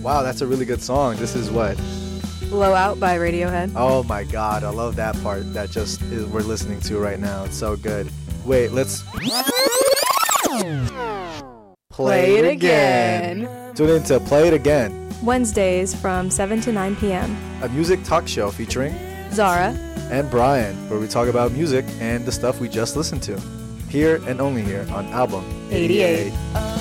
Wow, that's a really good song. This is what? Blow Out by Radiohead. Oh my god, I love that part that just is we're listening to right now. It's so good. Wait, let's play it again. Tune in to Play It Again, Wednesdays from 7 to 9 p.m. a music talk show featuring Zara and Brian, where we talk about music and the stuff we just listened to. Here and only here on Album 88.